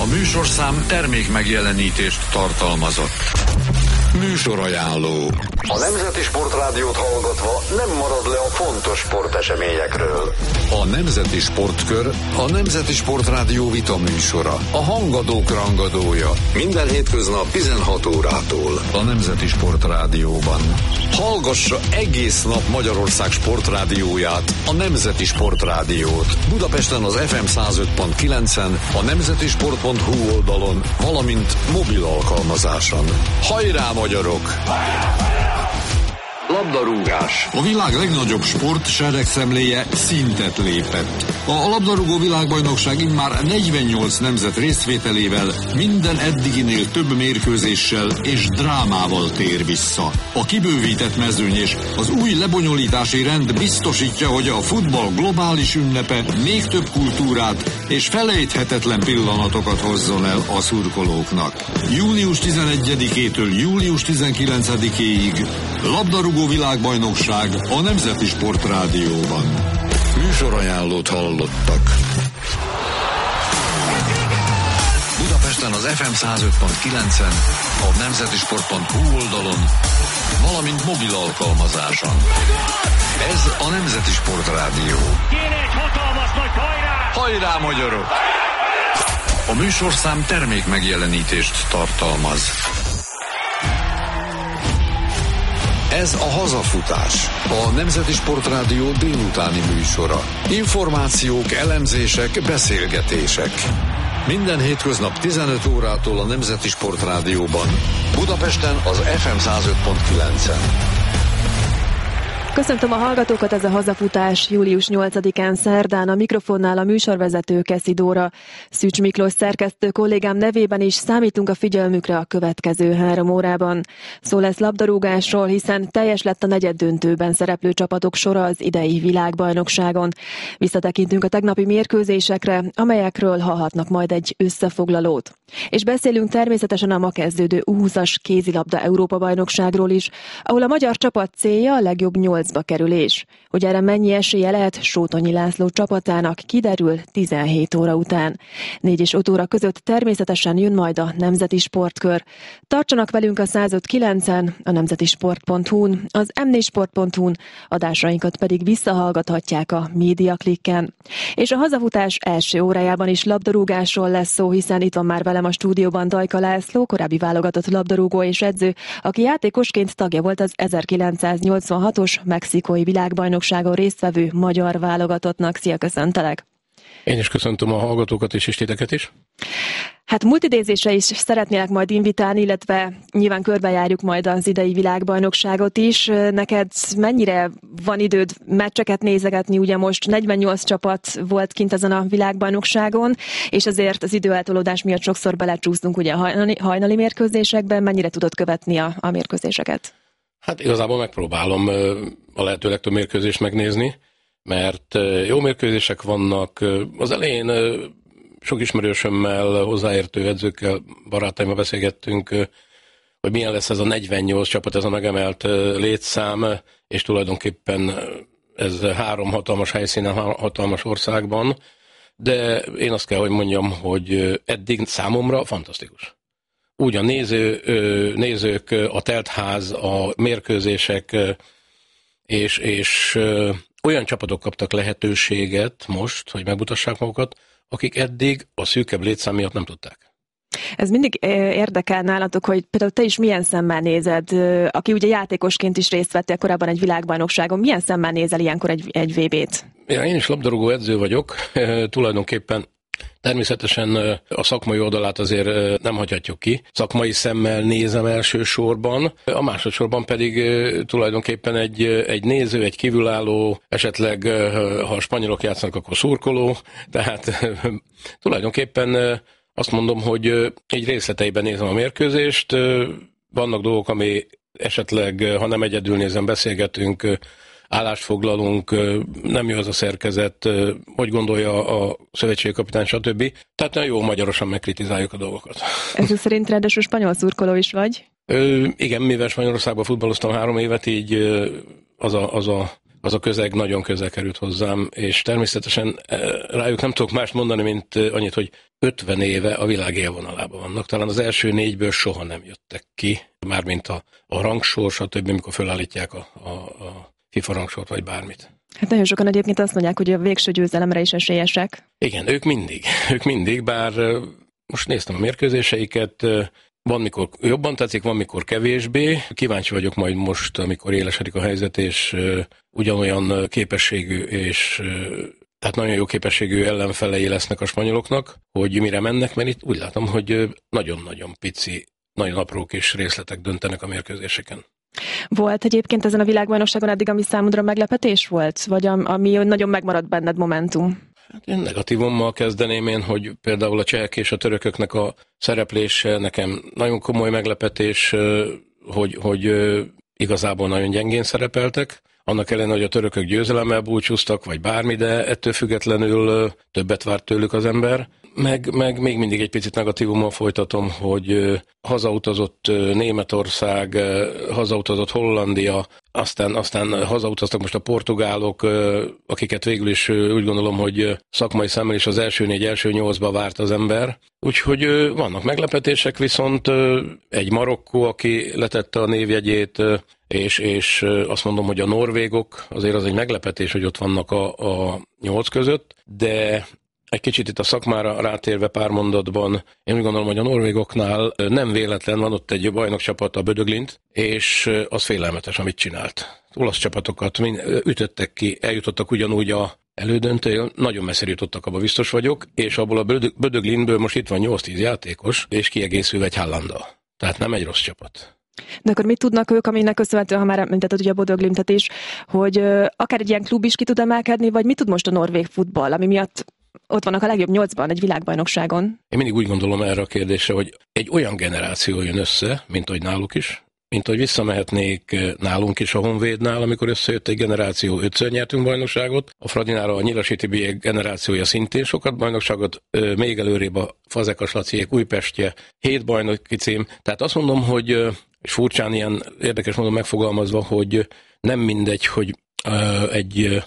műsorszám termék megjelenítést tartalmazott. Műsorajánló. A Nemzeti Sportrádiót hallgatva nem marad le a fontos sporteseményekről. A Nemzeti Sportkör a Nemzeti Sportrádió vitaműsora. A hangadók rangadója. Minden hétköznap 16 órától. A Nemzeti Sportrádióban. Hallgassa egész nap Magyarország sportrádióját, a Nemzeti Sportrádiót. Budapesten az FM 105.9-en, a nemzetisport.hu oldalon, valamint mobil alkalmazáson. Hajrá, magyarok! Labdarúgás. A világ legnagyobb sport seregszemléje szintet lépett. A labdarúgó világbajnokság immár 48 nemzet részvételével, minden eddiginél több mérkőzéssel és drámával tér vissza. A kibővített mezőny és az új lebonyolítási rend biztosítja, hogy a futball globális ünnepe még több kultúrát és felejthetetlen pillanatokat hozzon el a szurkolóknak. Június 11-től július 19-éig labdarúgó világbajnokság a Nemzeti Sportrádióban. Műsorajánlót hallottak. Budapesten az FM 105.9-en, a nemzetisport.hu oldalon, valamint mobil alkalmazáson. Ez a Nemzeti Sportrádió. Kéne egy hatalmas nagy hajrá! Hajrá, magyarok! A műsorszám termék megjelenítést tartalmaz. Ez a Hazafutás, a Nemzeti Sportrádió délutáni műsora. Információk, elemzések, beszélgetések. Minden hétköznap 15 órától a Nemzeti Sportrádióban. Budapesten az FM 105.9-en. Köszöntöm a hallgatókat, ez a Hazafutás július 8-án szerdán, a mikrofonnál a műsorvezető Keszi Dóra. Szűcs Miklós szerkesztő kollégám nevében is számítunk a figyelmükre a következő 3 órában. Szó lesz labdarúgásról, hiszen teljes lett a negyeddöntőben szereplő csapatok sora az idei világbajnokságon. Visszatekintünk a tegnapi mérkőzésekre, amelyekről hallhatnak majd egy összefoglalót. És beszélünk természetesen a ma kezdődő U20-as kézilabda Európa-bajnokságról is, ahol a magyar csapat célja a legjobb 8-ba kerülés. Hogy erre mennyi esélye lehet Sótonyi László csapatának, kiderül 17 óra után. 4 és 5 óra között természetesen jön majd a Nemzeti Sportkör. Tartsanak velünk a 105.9-en, a nemzetisport.hu-n, az m4sport.hu-n, adásainkat pedig visszahallgathatják a MediaClicken. És a Hazafutás első órájában is labdarúgásról lesz szó, hiszen itt van már velem a stúdióban Dajka László, korábbi válogatott labdarúgó és edző, aki játékosként tagja volt az 1986-os mexikói világbajnokságon résztvevő magyar válogatottnak. Szia, köszöntelek! Én is köszöntöm a hallgatókat és titeket is. Hát multidézésre is szeretnélek majd invitálni, illetve nyilván körbejárjuk majd az idei világbajnokságot is. Neked mennyire van időd meccseket nézegetni? Ugye most 48 csapat volt kint ezen a világbajnokságon, és azért az időeltolódás miatt sokszor belecsúsztunk ugye a hajnali mérkőzésekben. Mennyire tudod követni a mérkőzéseket? Hát igazából megpróbálom a lehető legtöbb mérkőzést megnézni, mert jó mérkőzések vannak. Az elején sok ismerősömmel, hozzáértő edzőkkel, barátaimmal beszélgettünk, hogy milyen lesz ez a 48 csapat, ez a megemelt létszám, és tulajdonképpen ez 3 hatalmas helyszínen, hatalmas országban, de én azt kell, hogy mondjam, hogy eddig számomra fantasztikus. Úgy a nézők, a teltház, a mérkőzések, és olyan csapatok kaptak lehetőséget most, hogy megmutassák magukat, akik eddig a szűkebb létszám miatt nem tudták. Ez mindig érdekel nálatok, hogy például te is milyen szemmel nézed, aki ugye játékosként is részt vettél korábban egy világbajnokságon, milyen szemmel nézel ilyenkor egy VB-t? Én is labdarúgó edző vagyok, tulajdonképpen természetesen a szakmai oldalát azért nem hagyhatjuk ki. Szakmai szemmel nézem elsősorban, a másodszorban pedig tulajdonképpen egy néző, egy kívülálló, esetleg ha a spanyolok játszanak, akkor szurkoló. Tehát tulajdonképpen azt mondom, hogy egy részleteiben nézem a mérkőzést. Vannak dolgok, ami esetleg, ha nem egyedül nézem, beszélgetünk, állást foglalunk, nem jó az a szerkezet, hogy gondolja a szövetségkapitány, stb. Tehát nagyon jó magyarosan megkritizáljuk a dolgokat. Ezek szerint ráadásul spanyol szurkoló is vagy? Igen, mivel Spanyolországban futballoztam 3 évet, így az a az a közeg nagyon közel került hozzám, és természetesen rájuk nem tudok mást mondani, mint annyit, hogy 50 éve a világ élvonalában vannak. Talán az első 4-ből soha nem jöttek ki, mármint a rangsor, stb., amikor felállítják a FIFA rangsort, vagy bármit. Hát nagyon sokan egyébként azt mondják, hogy a végső győzelemre is esélyesek. Igen, ők mindig, bár most néztem a mérkőzéseiket, van, mikor jobban tetszik, van, mikor kevésbé. Kíváncsi vagyok majd most, amikor élesedik a helyzet, és ugyanolyan képességű, és tehát nagyon jó képességű ellenfelei lesznek a spanyoloknak, hogy mire mennek, mert itt úgy látom, hogy nagyon-nagyon pici, nagyon apró kis részletek döntenek a mérkőzéseken. Volt egyébként ezen a világbajnokságon eddig, ami számodra meglepetés volt? Vagy ami nagyon megmaradt benned momentum? Hát én negatívummal kezdeném én, hogy például a csehek és a törököknek a szereplése nekem nagyon komoly meglepetés, hogy igazából nagyon gyengén szerepeltek. Annak ellenére, hogy a törökök győzelemmel búcsúztak, vagy bármi, de ettől függetlenül többet várt tőlük az ember. Meg még mindig egy picit negatívummal folytatom, hogy hazautazott Németország, hazautazott Hollandia, aztán hazautaztak most a portugálok, akiket végül is úgy gondolom, hogy szakmai szemmel is az első 8-ba várt az ember. Úgyhogy vannak meglepetések, viszont egy Marokkó, aki letette a névjegyét, és azt mondom, hogy a norvégok, azért az egy meglepetés, hogy ott vannak a 8 között, de egy kicsit itt a szakmára rátérve pár mondatban, én úgy gondolom, hogy a norvégoknál nem véletlen van ott egy bajnokcsapat, a Bödöglint, és az félelmetes, amit csinált. Olasz csapatokat ütöttek ki, eljutottak ugyanúgy a elődöntő, nagyon messzire jutottak, abba biztos vagyok, és abból a Bödöglintből most itt van 8-10 játékos, és kiegészülve egy Haalanddal. Tehát nem egy rossz csapat. De akkor mit tudnak ők, aminek köszönhetően, ha már említetted ugye a Bodöglimtet is, hogy akár egy ilyen klub is ki tud emelkedni, vagy mit tud most a norvég futball, ami miatt ott vannak a legjobb 8-ban egy világbajnokságon? Én mindig úgy gondolom erre a kérdésre, hogy egy olyan generáció jön össze, mint ahogy náluk is, mint hogy visszamehetnék nálunk is a Honvédnál, amikor összejött egy generáció, 5-ször nyertünk bajnokságot. A Fradinára a Nyilasi Tibi generációja szintén sokat bajnokságot, még előrébb a Fazekas Laciék Újpestje, 7 bajnoki cím. Tehát azt mondom, hogy, és furcsán ilyen érdekes módon megfogalmazva, hogy nem mindegy, hogy egy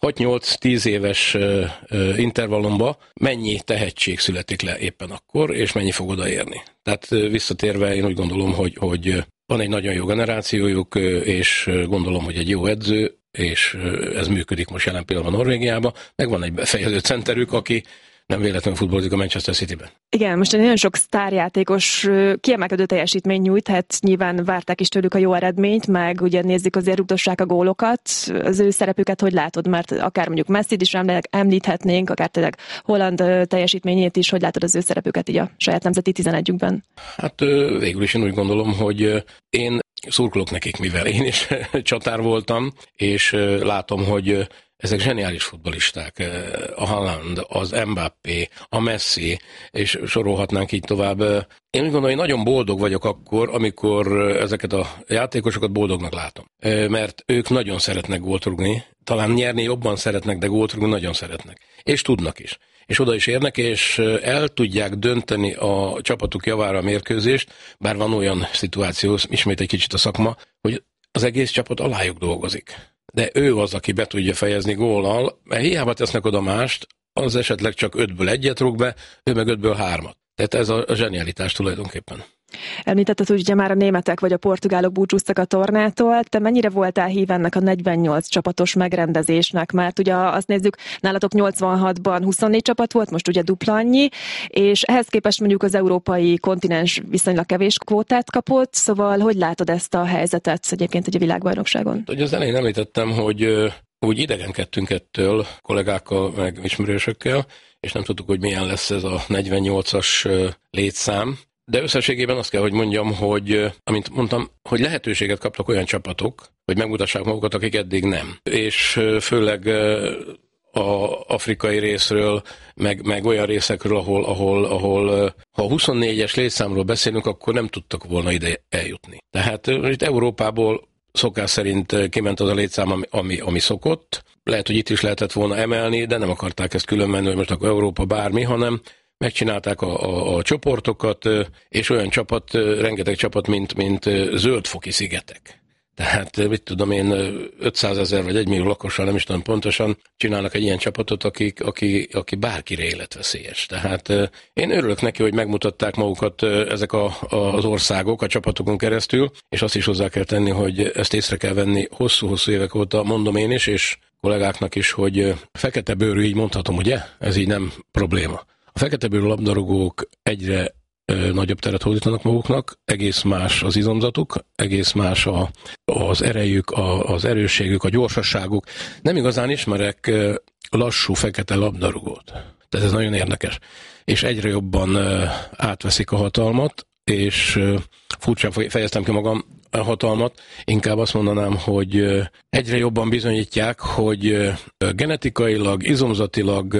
6-8-10 éves intervallumba mennyi tehetség születik le éppen akkor, és mennyi fog odaérni. Tehát visszatérve én úgy gondolom, hogy van egy nagyon jó generációjuk, és gondolom, hogy egy jó edző, és ez működik most jelen pillanatban Norvégiában, meg van egy befejező centerük, aki nem véletlenül futballozik a Manchester Cityben. Igen, most egy nagyon sok sztárjátékos kiemelkedő teljesítmény nyújt, hát nyilván várták is tőlük a jó eredményt, meg ugye nézzük, azért rúgdossák a gólokat. Az ő szerepüket hogy látod? Mert akár mondjuk Messit is említhetnénk, akár tényleg Holland teljesítményét is, hogy látod az ő szerepüket így a saját nemzeti 11-ükben? Hát végül is én úgy gondolom, hogy én szurkolok nekik, mivel én is csatár voltam, és látom, hogy ezek zseniális futballisták, a Haaland, az Mbappé, a Messi, és sorolhatnánk így tovább. Én úgy gondolom, hogy nagyon boldog vagyok akkor, amikor ezeket a játékosokat boldognak látom. Mert ők nagyon szeretnek gólt rúgni, talán nyerni jobban szeretnek, de gólt rúgni nagyon szeretnek. És tudnak is. És oda is érnek, és el tudják dönteni a csapatuk javára a mérkőzést, bár van olyan szituáció, ismét egy kicsit a szakma, hogy az egész csapat alájuk dolgozik. De ő az, aki be tudja fejezni góllal, mert hiába tesznek oda mást, az esetleg csak 5-ből 1-et rúg be, ő meg 5-ből 3-at. Tehát ez a zsenialitás tulajdonképpen. Említetted, hogy ugye már a németek vagy a portugálok búcsúztak a tornától. Te mennyire voltál hív ennek a 48 csapatos megrendezésnek? Mert ugye azt nézzük, nálatok 86-ban 24 csapat volt, most ugye dupla annyi, és ehhez képest mondjuk az európai kontinens viszonylag kevés kvótát kapott, szóval hogy látod ezt a helyzetet egyébként egy világbajnokságon? Ugye az elején említettem, hogy úgy idegenkedtünk ettől kollégákkal, meg ismerősökkel, és nem tudtuk, hogy milyen lesz ez a 48-as létszám. De összességében azt kell, hogy mondjam, hogy, amint mondtam, hogy lehetőséget kaptak olyan csapatok, hogy megmutassák magukat, akik eddig nem. És főleg a afrikai részről, meg olyan részekről, ahol ha 24-es létszámról beszélünk, akkor nem tudtak volna ide eljutni. Tehát itt Európából szokás szerint kiment az a létszám, ami szokott. Lehet, hogy itt is lehetett volna emelni, de nem akarták ezt külön menni, hogy most akkor Európa bármi, hanem megcsinálták a csoportokat, és olyan csapat, rengeteg csapat, mint Zöld-foki szigetek. Tehát mit tudom én, 500 000 vagy 1 millió lakossal, nem is tudom pontosan, csinálnak egy ilyen csapatot, aki bárkire életveszélyes. Tehát én örülök neki, hogy megmutatták magukat ezek az országok a csapatokon keresztül, és azt is hozzá kell tenni, hogy ezt észre kell venni hosszú-hosszú évek óta, mondom én is, és kollégáknak is, hogy fekete bőrű, így mondhatom, ugye? Ez így nem probléma. A fekete bőrű labdarúgók egyre nagyobb teret hódítanak maguknak, egész más az izomzatuk, egész más az erejük, az erősségük, a gyorsaságuk. Nem igazán ismerek lassú fekete labdarúgót. Tehát ez nagyon érdekes. És egyre jobban átveszik a hatalmat, és furcsán fejeztem ki magam, a hatalmat, inkább azt mondanám, hogy egyre jobban bizonyítják, hogy genetikailag, izomzatilag,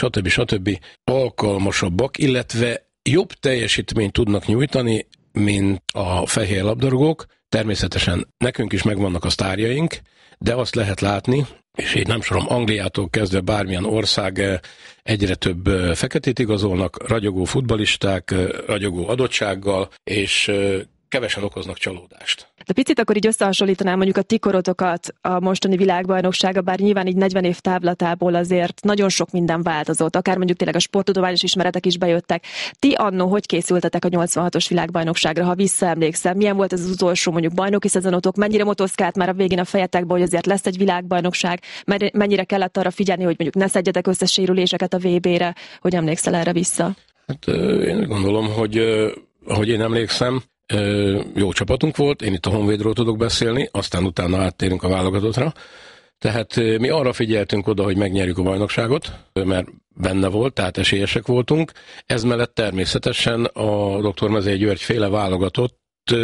stb. Alkalmasabbak, illetve jobb teljesítményt tudnak nyújtani, mint a fehér labdarúgók. Természetesen nekünk is megvannak a sztárjaink, de azt lehet látni, és így nem sorom, Angliától kezdve bármilyen ország egyre több feketét igazolnak, ragyogó futballisták, ragyogó adottsággal, és kevesen okoznak csalódást. De picit akkor így összehasonlítanám mondjuk a ti korotokat a mostani világbajnoksága, bár nyilván így 40 év távlatából azért nagyon sok minden változott, akár mondjuk tényleg a sporttudományos ismeretek is bejöttek. Ti annó hogy készültetek a 86-os világbajnokságra, ha visszaemlékszem? Milyen volt ez az utolsó mondjuk bajnoki szezonotok? Mennyire motoszkált már a végén a fejetekbe, hogy azért lesz egy világbajnokság? Mennyire kellett arra figyelni, hogy mondjuk ne szedjetek össze sérüléseket a VB-re? Hogy emlékszel erre vissza? Hát én gondolom, hogy ahogy én emlékszem, jó csapatunk volt, én itt a Honvédról tudok beszélni, aztán utána áttérünk a válogatottra. Tehát mi arra figyeltünk oda, hogy megnyerjük a bajnokságot, mert benne volt, tehát esélyesek voltunk. Ez mellett természetesen a Dr. Mezei György féle válogatott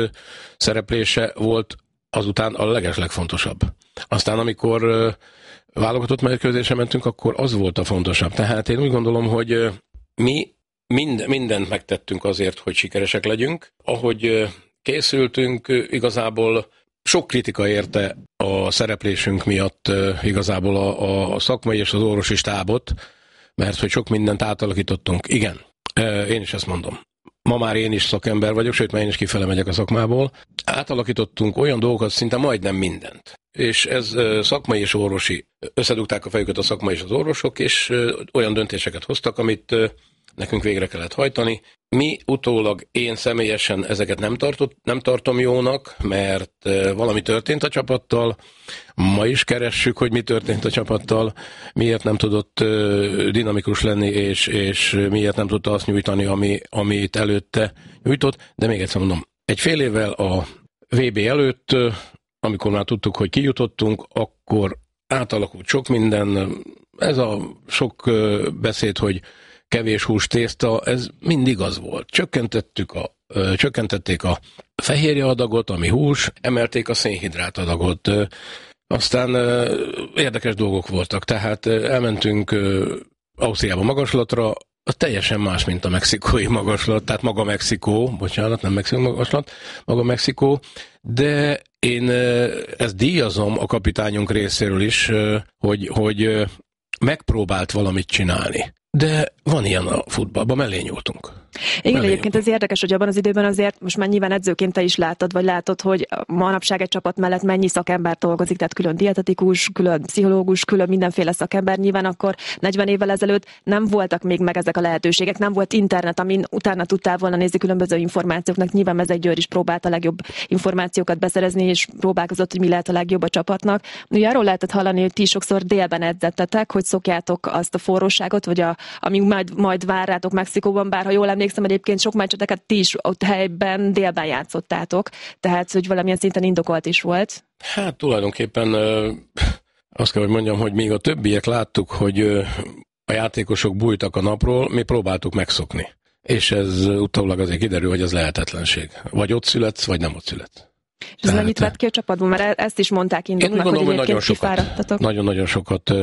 szereplése volt azután a legeslegfontosabb. Aztán amikor válogatott mérkőzésre mentünk, akkor az volt a fontosabb. Tehát én úgy gondolom, hogy mi mindent megtettünk azért, hogy sikeresek legyünk. Ahogy készültünk, igazából sok kritika érte a szereplésünk miatt igazából a szakmai és az orvosi stábot, mert hogy sok mindent átalakítottunk. Igen, én is ezt mondom. Ma már én is szakember vagyok, sőt, már én is kifele megyek a szakmából. Átalakítottunk olyan dolgokat, szinte majdnem mindent. És ez szakmai és orvosi. Összedugták a fejüket a szakmai és az orvosok, és olyan döntéseket hoztak, amit nekünk végre kellett hajtani. Mi utólag, én személyesen ezeket nem tartom jónak, mert valami történt a csapattal. Ma is keressük, hogy mi történt a csapattal, miért nem tudott dinamikus lenni, és miért nem tudta azt nyújtani, amit előtte nyújtott. De még egyszer mondom, egy fél évvel a VB előtt, amikor már tudtuk, hogy kijutottunk, akkor átalakult sok minden. Ez a sok beszéd, hogy kevés hús tészta, ez mindig az volt. Csökkentették a fehérje adagot, ami hús, emelték a szénhidrát adagot. Aztán érdekes dolgok voltak, tehát elmentünk Ausztriába magaslatra, teljesen más, mint a mexikói magaslat, tehát maga Mexikó, bocsánat, nem Mexikó magaslat, maga Mexikó, de én ezt díjazom a kapitányunk részéről is, hogy megpróbált valamit csinálni. De van ilyen a futballban, mellé nyúltunk. Igen, egyébként ez érdekes, hogy abban az időben azért, most már nyilván edzőként te is látod, hogy manapság egy csapat mellett mennyi szakember dolgozik, tehát külön dietetikus, külön pszichológus, külön mindenféle szakember. Nyilván akkor 40 évvel ezelőtt nem voltak még meg ezek a lehetőségek, nem volt internet, amin utána tudtál volna nézni különböző információknak. Nyilván Mezei György is próbált a legjobb információkat beszerezni, és próbálkozott, hogy mi lehet a legjobb a csapatnak. Ugye arról lehetett hallani, hogy ti sokszor délben edzettetek, hogy szokjátok azt a forróságot, vagy ami majd vár rátok Mexikóban, bár ha jól emlékszem, egyébként sok meccseteket ti is ott helyben délben játszottátok, tehát hogy valamilyen szinten indokolt is volt. Hát tulajdonképpen azt kell, hogy mondjam, hogy még a többiek láttuk, hogy a játékosok bújtak a napról, mi próbáltuk megszokni. És ez utólag azért kiderül, hogy ez lehetetlenség. Vagy ott születsz, vagy nem ott születsz. És ez mennyit vett ki a csapatban? Mert ezt is mondták indoknak, hogy egyébként kifáradtatok. Nagyon sokat,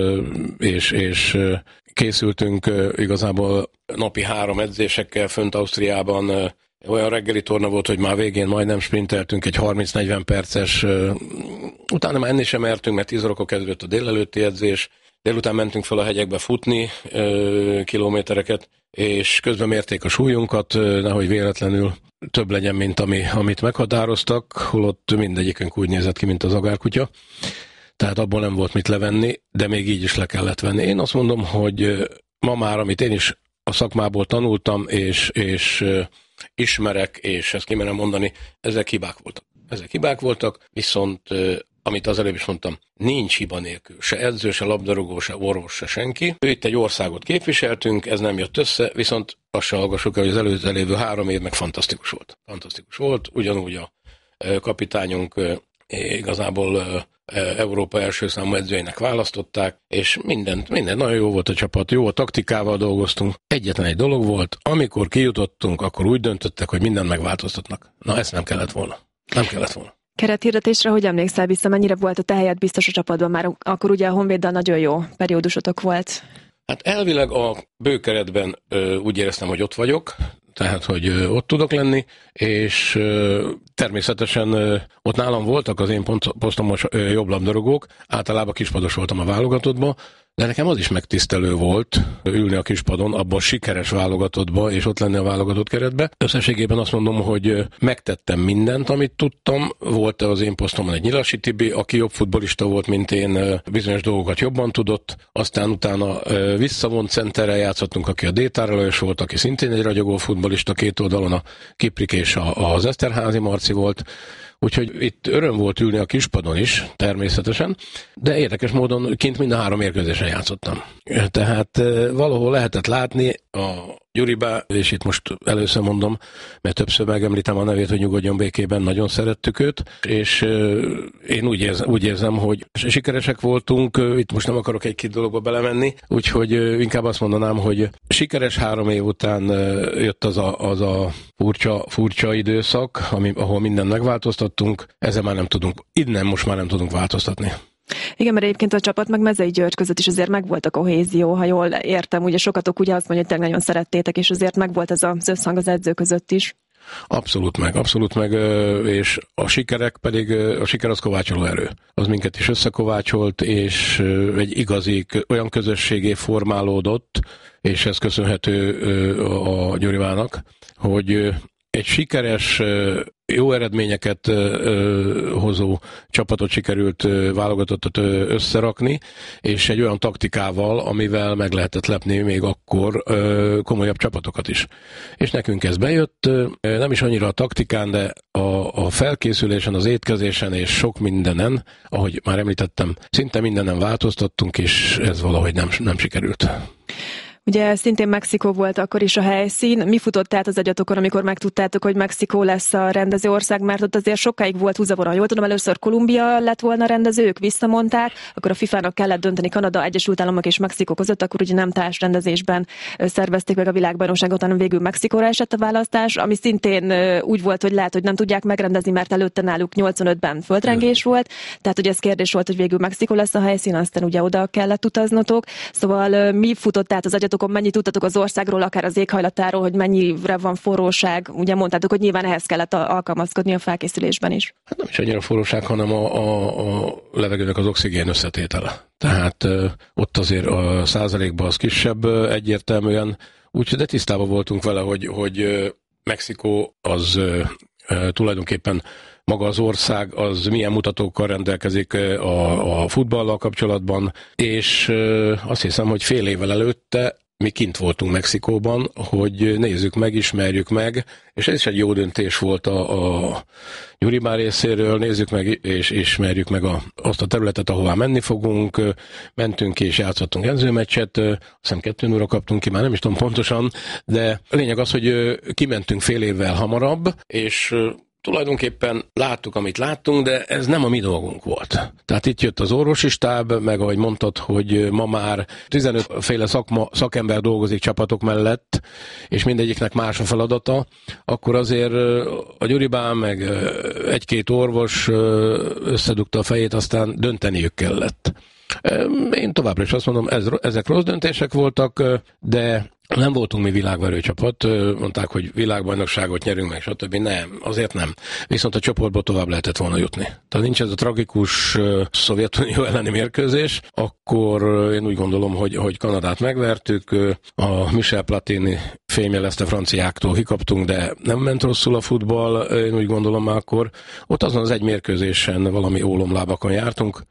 és készültünk igazából napi 3 edzésekkel fönt Ausztriában. Olyan reggeli torna volt, hogy már végén majdnem sprinteltünk egy 30-40 perces, utána már enni sem mertünk, mert 10 órakor kezdődött a délelőtti edzés, Délután mentünk fel a hegyekbe futni kilométereket, és közben mérték a súlyunkat, nehogy véletlenül több legyen, mint amit meghatároztak, holott mindegyikünk úgy nézett ki, mint az agárkutya. Tehát abból nem volt mit levenni, de még így is le kellett venni. Én azt mondom, hogy ma már, amit én is a szakmából tanultam, és ismerek, és ezt kimerem mondani, ezek hibák voltak, viszont amit az előbb is mondtam, nincs hiba nélkül. Se edző, se labdarúgó, se orvos, se senki. Itt egy országot képviseltünk, ez nem jött össze, viszont azt se hallgassuk el, hogy az előző lévő 3 év meg fantasztikus volt. Fantasztikus volt, ugyanúgy a kapitányunk igazából Európa első számú edzőjének választották, és minden nagyon jó volt a csapat, jó a taktikával dolgoztunk. Egyetlen egy dolog volt, amikor kijutottunk, akkor úgy döntöttek, hogy mindent megváltoztatnak. Na, ezt nem kellett volna. Kerethirdetésre, hogy emlékszel vissza, mennyire volt a te helyed biztos a csapatban? Már akkor ugye a Honvéddal nagyon jó periódusotok volt. Hát elvileg a bőkeretben úgy éreztem, hogy ott vagyok, tehát, hogy ott tudok lenni, és természetesen ott nálam voltak az én posztomon jobb labdarúgók, általában kispados voltam a válogatottban, de nekem az is megtisztelő volt ülni a kispadon, abban sikeres válogatottba, és ott lenni a válogatott keretbe. Összességében azt mondom, hogy megtettem mindent, amit tudtam. Volt az én posztomon egy Nyilasi Tibi, aki jobb futballista volt, mint én, bizonyos dolgokat jobban tudott. Aztán utána visszavont centerrel játszottunk, aki a Détár Lajos volt, aki szintén egy ragyogó futballista, két oldalon a Kiprik és az Eszterházi Marci volt. Úgyhogy itt öröm volt ülni a kispadon is, természetesen, de érdekes módon kint mind a 3 mérkőzésen játszottam. Tehát valahol lehetett látni a Gyuribá, és itt most először mondom, mert többször megemlítem a nevét, hogy nyugodjon békében, nagyon szerettük őt, és én úgy érzem, hogy sikeresek voltunk, itt most nem akarok egy-két dologba belemenni, úgyhogy inkább azt mondanám, hogy sikeres 3 év után jött az a furcsa időszak, ahol mindent megváltoztattunk, ezzel már nem tudunk, innen most már nem tudunk változtatni. Igen, mert egyébként a csapat meg Mezei György között is azért megvolt a kohézió, ha jól értem, ugye sokatok ugye azt mondja, hogy nagyon szerettétek, és azért megvolt ez az összhang az edző között is. Abszolút meg, és a sikerek pedig, a siker az kovácsoló erő. Az minket is összekovácsolt, és egy igazi olyan közösségé formálódott, és ez köszönhető a Gyurivának, hogy egy sikeres, jó eredményeket hozó csapatot sikerült válogatottat összerakni, és egy olyan taktikával, amivel meg lehetett lepni még akkor komolyabb csapatokat is. És nekünk ez bejött, nem is annyira a taktikán, de a felkészülésen, az étkezésen és sok mindenen, ahogy már említettem, szinte mindenen változtattunk, és ez valahogy nem sikerült. Ugye szintén Mexikó volt akkor is a helyszín. Mi futott át az agyatokon, amikor megtudtátok, hogy Mexikó lesz a rendező ország, mert ott azért sokáig volt húzavona. Jól tudom, először Kolumbia lett volna rendezők, visszamondták, akkor a FIFA-nak kellett dönteni Kanada, Egyesült Államok és Mexikó között, akkor ugye nem társrendezésben szervezték meg a világbajnokságot, hanem végül Mexikóra esett a választás, ami szintén úgy volt, hogy lehet, hogy nem tudják megrendezni, mert előtte náluk 85-ben földrengés volt. Tehát ugye ez kérdés volt, hogy végül Mexikó lesz a helyszín, aztán ugye oda kellett utaznotok. Szóval mi futott át az agyatokon, mennyit tudtatok az országról, akár az éghajlatáról, hogy mennyire van forróság? Ugye mondtátok, hogy nyilván ehhez kellett alkalmazkodni a felkészülésben is. Hát nem is annyira forróság, hanem a levegőnek az oxigén összetétele. Tehát ott azért a százalékban az kisebb egyértelműen, úgyhogy de tisztában voltunk vele, hogy Mexikó az tulajdonképpen maga az ország, az milyen mutatókkal rendelkezik a futballal kapcsolatban, és azt hiszem, hogy fél évvel előtte mi kint voltunk Mexikóban, hogy nézzük meg, ismerjük meg, és ez is egy jó döntés volt a Gyuribá részéről, nézzük meg és ismerjük meg azt a területet, ahová menni fogunk, mentünk ki és játszottunk edzőmeccset, azt hiszem 2-0-ra kaptunk ki, már nem is tudom pontosan, de a lényeg az, hogy kimentünk fél évvel hamarabb, és tulajdonképpen láttuk, amit láttunk, de ez nem a mi dolgunk volt. Tehát itt jött az orvosi stáb, meg ahogy mondtad, hogy ma már 15 féle szakember dolgozik csapatok mellett, és mindegyiknek más a feladata, akkor azért a Gyuribán meg egy-két orvos összedugta a fejét, aztán dönteniük kellett. Én továbbra is azt mondom, ezek rossz döntések voltak, de Nem voltunk mi világverő csapat, mondták, hogy világbajnokságot nyerünk meg, stb. Nem, azért nem. Viszont a csoportból tovább lehetett volna jutni. Tehát nincs ez a tragikus Szovjetunió elleni mérkőzés, akkor én úgy gondolom, hogy Kanadát megvertük, a Michel Platini fémjelezte franciáktól kikaptunk, de nem ment rosszul a futball, én úgy gondolom akkor. Ott azon az egy mérkőzésen valami ólomlábakon jártunk,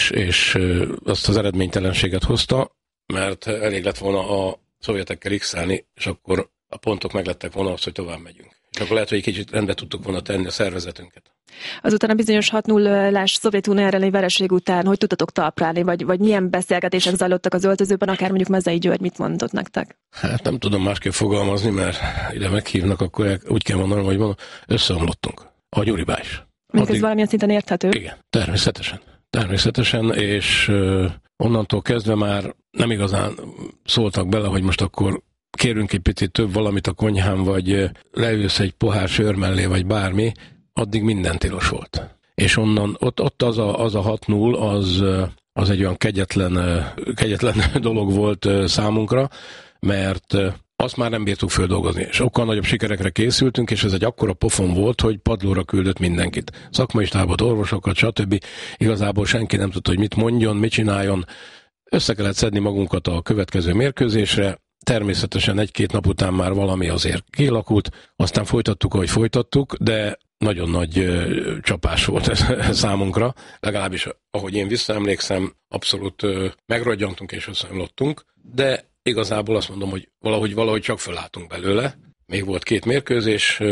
és azt az eredménytelenséget hozta, mert elég lett volna a szovjetekkel x-elni, és akkor a pontok meglettek volna az, hogy tovább megyünk. És akkor lehet, hogy egy kicsit rendbe tudtuk volna tenni a szervezetünket. Azután a bizonyos 6-0-ás Szovjetunió elleni vereség után hogy tudtatok talpra állni, vagy milyen beszélgetések zajlottak az öltözőben, akár mondjuk Mezei György mit mondott nektek? Hát nem tudom másképp fogalmazni, mert ide meghívnak, akkor úgy kell mondanom, hogy mondom, összeomlottunk. A Gyuribá is. Ez valamilyen szinten érthető? Igen, természetesen, és onnantól kezdve már nem igazán szóltak bele, hogy most akkor kérünk egy picit több valamit a konyhán, vagy leülsz egy pohár sör mellé, vagy bármi, addig minden tilos volt. És onnan, ott az a 6-0, az egy olyan kegyetlen dolog volt számunkra, mert azt már nem bírtuk földolgozni, és sokkal nagyobb sikerekre készültünk, és ez egy akkora pofon volt, hogy padlóra küldött mindenkit. Szakmai stábot, orvosokat, stb. Igazából senki nem tudta, hogy mit mondjon, mit csináljon. Össze kellett szedni magunkat a következő mérkőzésre, természetesen egy-két nap után már valami azért kialakult, aztán folytattuk, ahogy folytattuk, de nagyon nagy csapás volt ez számunkra, legalábbis ahogy én visszaemlékszem, abszolút megrodjantunk és összeomlottunk, de igazából azt mondom, hogy valahogy csak fölálltunk belőle. Még volt 2 mérkőzés,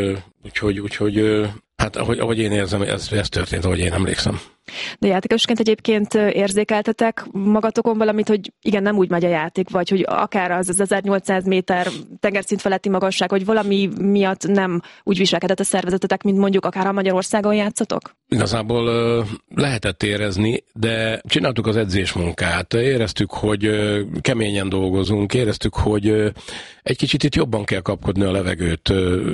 úgyhogy hát ahogy én érzem, ez történt, ahogy én emlékszem. De játékosként egyébként érzékeltetek magatokon valamit, hogy igen, nem úgy megy a játék, vagy hogy akár az 1800 méter tengerszint feletti magasság, hogy valami miatt nem úgy viselkedett a szervezetetek, mint mondjuk akár a Magyarországon játszotok? Igazából lehetett érezni, de csináltuk az edzésmunkát, éreztük, hogy keményen dolgozunk, éreztük, hogy egy kicsit itt jobban kell kapkodni a levegőt,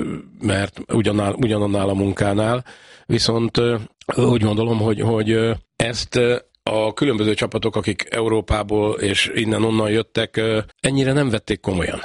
mert ugyanannál a munkánál, viszont úgy gondolom, hogy ezt a különböző csapatok, akik Európából és innen-onnan jöttek, ennyire nem vették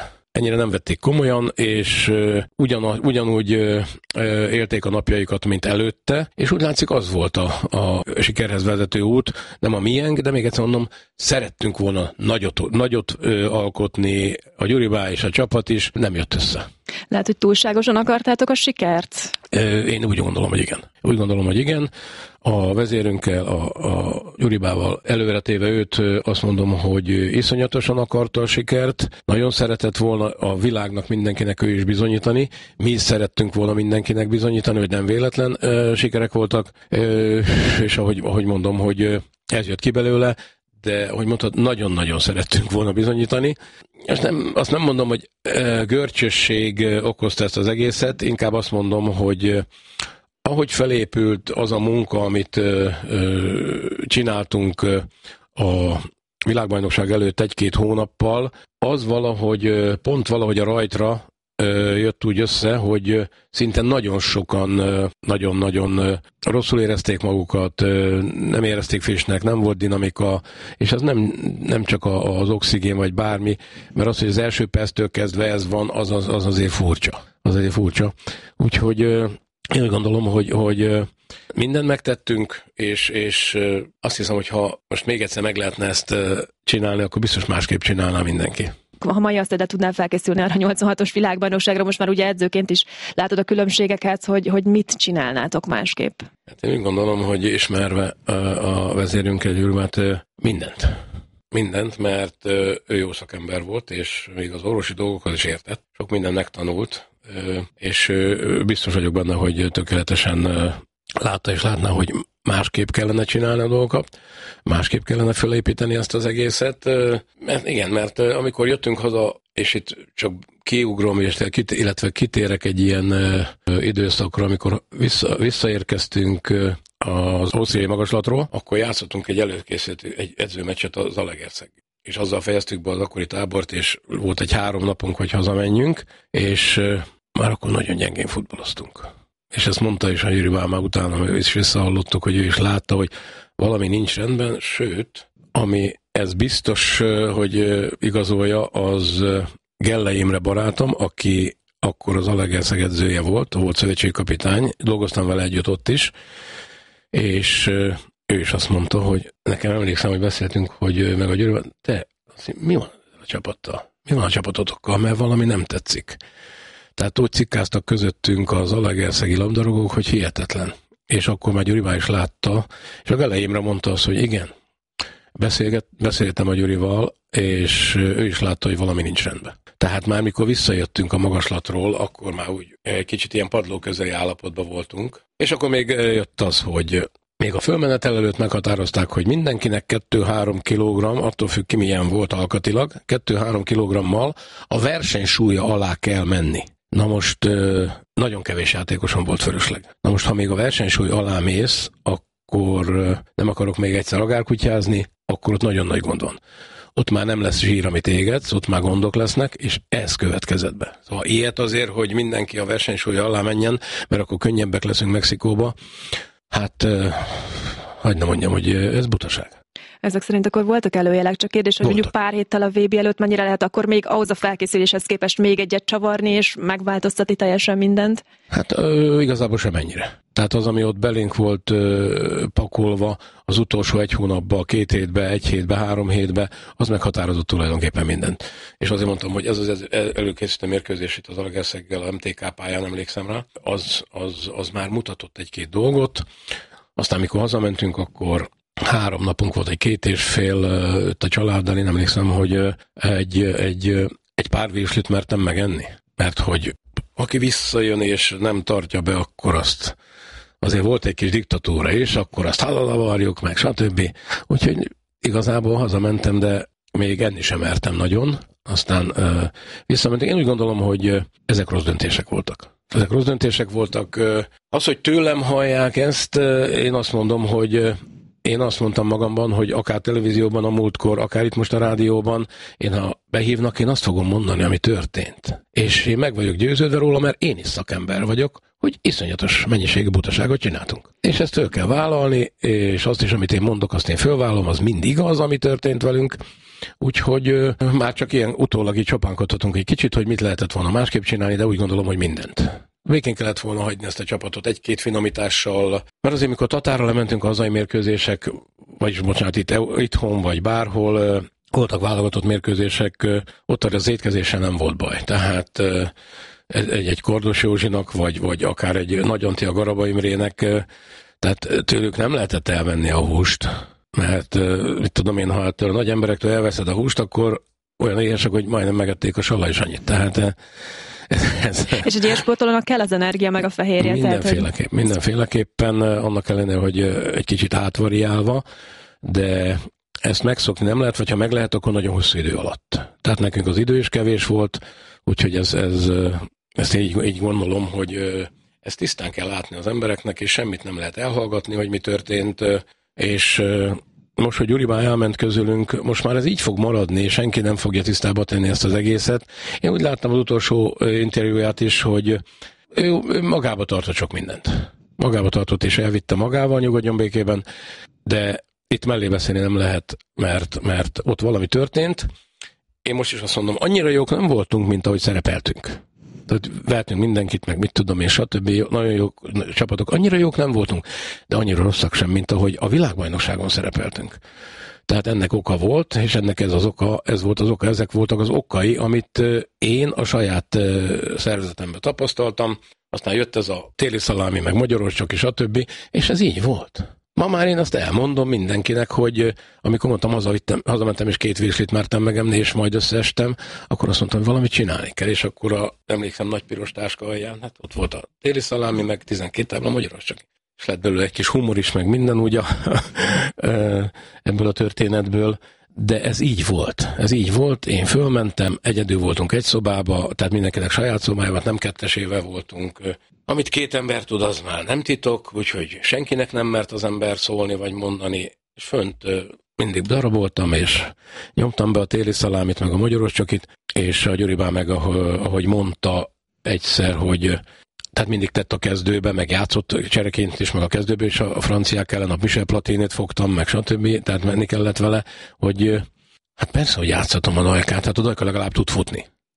komolyan, és ugyanúgy élték a napjaikat, mint előtte, és úgy látszik az volt a sikerhez vezető út, nem a miénk, de még egyszer mondom, szerettünk volna nagyot alkotni, a Gyuribá és a csapat is, nem jött össze. Lehet, hogy túlságosan akartátok a sikert? Én úgy gondolom, hogy igen. A vezérünkkel, a Gyuribával előretéve őt, azt mondom, hogy iszonyatosan akarta a sikert, nagyon szeretett volna a világnak, mindenkinek ő is bizonyítani, mi is szerettünk volna mindenkinek bizonyítani, hogy nem véletlen sikerek voltak, és ahogy mondom, hogy ez jött ki belőle, de, ahogy mondtad, nagyon-nagyon szerettünk volna bizonyítani. És azt nem mondom, hogy görcsösség okozta ezt az egészet, inkább azt mondom, hogy ahogy felépült az a munka, amit csináltunk a világbajnokság előtt 1-2 hónappal, az valahogy a rajtra jött úgy össze, hogy szinte nagyon sokan nagyon-nagyon rosszul érezték magukat, nem érezték frissnek, nem volt dinamika, és ez nem csak az oxigén vagy bármi, mert az, hogy az első perctől kezdve ez van, az azért furcsa. Úgyhogy én úgy gondolom, hogy mindent megtettünk, és azt hiszem, hogy ha most még egyszer meg lehetne ezt csinálni, akkor biztos másképp csinálná mindenki. Ha mai azt ide tudnál felkészülni arra 86-os világbajnokságra, most már ugye edzőként is látod a különbségeket, hogy mit csinálnátok másképp? Hát én úgy gondolom, hogy ismerve a vezérünket, Gyuribát, mindent, mert ő jó szakember volt, és még az orvosi dolgokat is értett. Sok mindent megtanult, és biztos vagyok benne, hogy tökéletesen látta és látná, hogy másképp kellene csinálni a dolgokat, másképp kellene felépíteni ezt az egészet. Mert amikor jöttünk haza, és itt csak kiugrom, illetve kitérek egy ilyen időszakra, amikor visszaérkeztünk az ausztriai magaslatról, akkor játszottunk egy edzőmeccset a Zalaegerszeg. És azzal fejeztük be az akkori tábort, és volt egy 3 napunk, hogy hazamenjünk, és már akkor nagyon gyengén futballoztunk. És ezt mondta is a Gyuribá, már utána is visszahallottuk, hogy ő is látta, hogy valami nincs rendben, sőt, ami ez biztos, hogy igazolja, az Gellei Imre barátom, aki akkor az Zalaegerszeg edzője volt szövetségi kapitány, dolgoztam vele együtt ott is, és ő is azt mondta, hogy nekem emlékszem, hogy beszéltünk, hogy meg a Győrűvel, mi van a csapattal? Mi van a csapatotokkal? Mert valami nem tetszik. Tehát úgy cikkáztak közöttünk az zalaegerszegi labdarúgók, hogy hihetetlen. És akkor már Gyurival is látta, és a Gellei Imre mondta azt, hogy igen, beszéltem a Gyurival, és ő is látta, hogy valami nincs rendben. Tehát már mikor visszajöttünk a magaslatról, akkor már úgy egy kicsit ilyen padlóközeli állapotban voltunk. És akkor még jött az, hogy még a fölmenetel előtt meghatározták, hogy mindenkinek 2-3 kg, attól függ ki milyen volt alkatilag, 2-3 kg-mal a versenysúlya alá kell menni. Na most nagyon kevés játékoson volt fölösleg. Na most, ha még a versenysúly alá mész, akkor nem akarok még egyszer agárkutyázni, akkor ott nagyon nagy gond van. Ott már nem lesz zsír, amit égetsz, ott már gondok lesznek, és ez következett be. Szóval ilyet azért, hogy mindenki a versenysúly alá menjen, mert akkor könnyebbek leszünk Mexikóba, hát hagyd ne mondjam, hogy ez butaság. Ezek szerint akkor voltak előjelek, csak kérdés, hogy mondjuk pár héttel a VB előtt mennyire lehet akkor még ahhoz a felkészüléshez képest még egyet csavarni, és megváltoztatni teljesen mindent? Hát igazából sem ennyire. Tehát az, ami ott belénk volt pakolva az utolsó 1 hónapban, 2 hétben, 1 hétben, 3 hétben, az meghatározott tulajdonképpen mindent. És azért mondtam, hogy ez az előkészítő mérkőzés itt az Zalaegerszeggel, a MTK pályán, emlékszem rá, az már mutatott 1-2 dolgot. Aztán, mikor hazamentünk, akkor 3 napunk volt, egy 2,5 a családdal, én emlékszem, hogy egy pár virslit mertem megenni. Mert hogy aki visszajön és nem tartja be, akkor azt azért volt egy kis diktatúra is, akkor azt hallalavarjuk meg, stb. Úgyhogy igazából hazamentem, de még enni sem mertem nagyon. Aztán visszamentek. Én úgy gondolom, hogy ezek rossz döntések voltak. Az, hogy tőlem hallják ezt, én azt mondom, hogy én azt mondtam magamban, hogy akár televízióban a múltkor, akár itt most a rádióban, én ha behívnak, én azt fogom mondani, ami történt. És én meg vagyok győződve róla, mert én is szakember vagyok, hogy iszonyatos mennyiségű butaságot csináltunk. És ezt föl kell vállalni, és azt is, amit én mondok, azt én fölvállalom, az mind igaz, ami történt velünk. Úgyhogy már csak ilyen utólag így csopánkodhatunk egy kicsit, hogy mit lehetett volna másképp csinálni, de úgy gondolom, hogy mindent. Végén kellett volna hagyni ezt a csapatot 1-2 finomítással, mert azért, mikor Tatárra lementünk a hazai mérkőzések, vagyis bocsánat, itthon vagy bárhol, voltak válogatott mérkőzések, ott az étkezéssel nem volt baj. Tehát egy Kordos Józsinak, vagy akár egy Nagy Antti a Garaba Imrének, tehát tőlük nem lehetett elvenni a húst, mert mit tudom én, ha ettől a nagy emberektől elveszed a húst, akkor olyan éhesek, hogy majdnem megették a sala is annyit. Tehát és egy ilyen sportolónak kell az energia, meg a fehérje. Mindenféleképpen, annak ellenére, hogy egy kicsit átvariálva, de ezt megszokni nem lehet, vagy ha meg lehet, akkor nagyon hosszú idő alatt. Tehát nekünk az idő is kevés volt, úgyhogy ezt így gondolom, hogy ezt tisztán kell látni az embereknek, és semmit nem lehet elhallgatni, hogy mi történt, és most, hogy Gyuribá elment közülünk, most már ez így fog maradni, és senki nem fogja tisztába tenni ezt az egészet. Én úgy láttam az utolsó interjúját is, hogy ő magába tartott sok mindent. Magába tartott, és elvitte magával, nyugodjon békében, de itt mellé beszélni nem lehet, mert ott valami történt. Én most is azt mondom, annyira jók nem voltunk, mint ahogy szerepeltünk. Tehát vertünk mindenkit, meg mit tudom én, stb. Nagyon jó csapatok. Annyira jók nem voltunk, de annyira rosszak sem, mint ahogy a világbajnokságon szerepeltünk. Tehát ennek oka volt, és ennek ezek voltak az okai, amit én a saját szervezetemben tapasztaltam. Aztán jött ez a téli szalámi, meg magyarországi, stb. És ez így volt. Ma már én azt elmondom mindenkinek, hogy amikor mondtam, hazamentem és 2 virslit mertem megemni, és majd összeestem, akkor azt mondtam, hogy valamit csinálni kell, és akkor emlékszem, nagy piros táska alján, hát ott volt a téli szalámi, meg 12 tábla magyarországi. És lett belőle egy kis humor is, meg minden úgy ebből a történetből, de ez így volt, én fölmentem, egyedül voltunk egy szobába, tehát mindenkinek saját szobájában, nem 2-esével voltunk. Amit 2 ember tud, az már nem titok, úgyhogy senkinek nem mert az ember szólni vagy mondani, és fönt mindig daraboltam, és nyomtam be a téli szalámit, meg a magyarországit, és a Gyuribá meg, ahogy mondta egyszer, hogy tehát mindig tett a kezdőbe, meg játszott csereként is, meg a kezdőbe, és a franciák ellen a Michel Platinét fogtam, meg stb. Tehát menni kellett vele, hogy hát persze, hogy játszhatom a Dajkát, hát a Dajka legalább tud futni.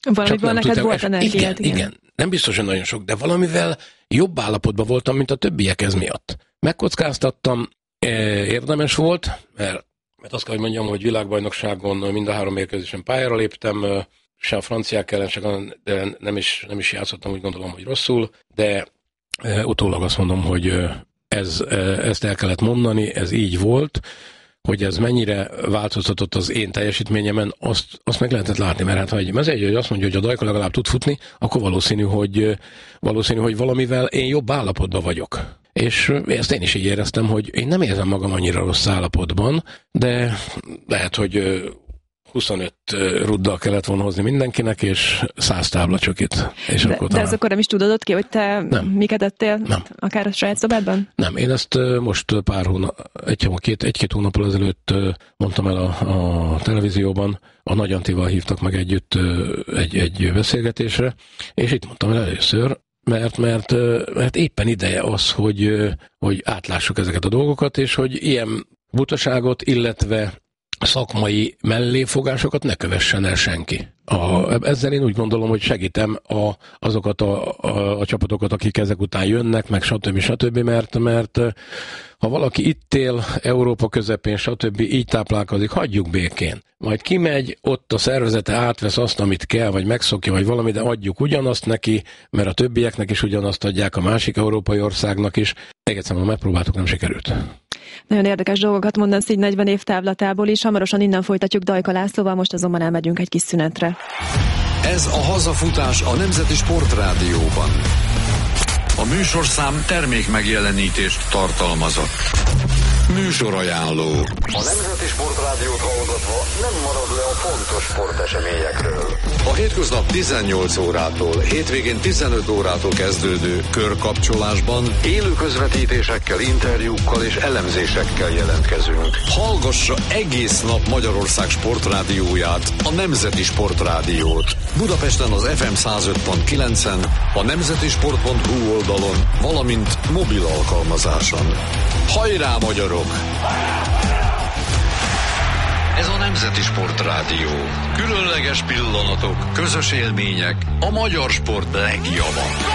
Valamiből neked volt energiát. Igen. Nem biztos, hogy nagyon sok, de valamivel jobb állapotban voltam, mint a többiek ez miatt. Megkockáztattam, érdemes volt, mert azt kell, hogy mondjam, hogy világbajnokságon mind a 3 mérkőzésen pályára léptem, se a franciák ellen, de nem is játszottam, úgy gondolom, hogy rosszul, de utólag azt mondom, hogy ezt el kellett mondani, ez így volt, hogy ez mennyire változtatott az én teljesítményemen, azt meg lehetett látni, mert hát ha egy mezőgyi azt mondja, hogy a Dajka legalább tud futni, akkor valószínű, hogy valamivel én jobb állapotban vagyok. És ezt én is így éreztem, hogy én nem érzem magam annyira rossz állapotban, de lehet, hogy 25 ruddal kellett volna hozni mindenkinek, és 100 táblacsokit. De ez akkor nem is tudod ki, hogy te miket ettél? Nem. Akár a saját szobádban? Nem, én ezt most egy-két hónappal ezelőtt mondtam el a televízióban, a Nagy Antival hívtak meg együtt egy beszélgetésre, és itt mondtam el először, mert éppen ideje az, hogy átlássuk ezeket a dolgokat, és hogy ilyen butaságot, illetve szakmai melléfogásokat ne kövessen el senki. Ezzel én úgy gondolom, hogy segítem azokat a csapatokat, akik ezek után jönnek, meg stb. Mert ha valaki itt él, Európa közepén, stb. Így táplálkozik, hagyjuk békén. Majd kimegy, ott a szervezete átvesz azt, amit kell, vagy megszokja, vagy valami, de adjuk ugyanazt neki, mert a többieknek is ugyanazt adják, a másik európai országnak is. Még egyszer mondom, megpróbáltuk, nem sikerült. Nagyon érdekes dolgokat mondasz így 40 év távlatából is. Hamarosan innen folytatjuk Dajka Lászlóval, most azonban elmegyünk egy kis szünetre. Ez a hazafutás a Nemzeti Sportrádióban. A műsorszám termék megjelenítést tartalmazott. Műsorajánló. A Nemzeti Sportrádiót hallgatva nem marad le a fontos sporteseményekről. A hétköznap 18 órától, hétvégén 15 órától kezdődő körkapcsolásban Élő közvetítésekkel, interjúkkal és elemzésekkel jelentkezünk. hallgassa egész nap Magyarország sportrádióját, a Nemzeti Sportrádiót. Budapesten az FM 105.9-en, a nemzetisport.hu oldalon, valamint mobil alkalmazáson. Hajrá, magyarok! Ez a Nemzeti Sportrádió. Különleges pillanatok, közös élmények, a magyar sport legjava.